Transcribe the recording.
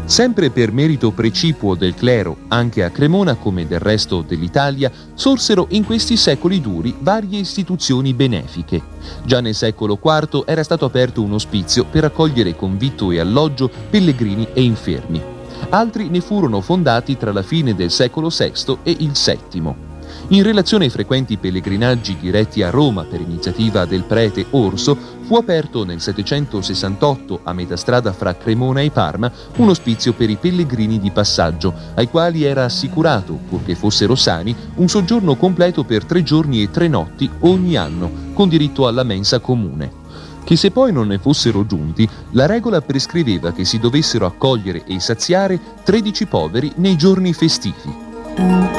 Sempre per merito precipuo del clero, anche a Cremona come del resto dell'Italia, sorsero in questi secoli duri varie istituzioni benefiche. Già nel secolo IV era stato aperto un ospizio per accogliere con vitto e alloggio pellegrini e infermi. Altri ne furono fondati tra la fine del secolo VI e il VII. In relazione ai frequenti pellegrinaggi diretti a Roma per iniziativa del prete Orso, fu aperto nel 768, a metà strada fra Cremona e Parma, un ospizio per i pellegrini di passaggio, ai quali era assicurato, purché fossero sani, un soggiorno completo per 3 giorni e 3 notti ogni anno, con diritto alla mensa comune. Che se poi non ne fossero giunti, la regola prescriveva che si dovessero accogliere e saziare 13 poveri nei giorni festivi.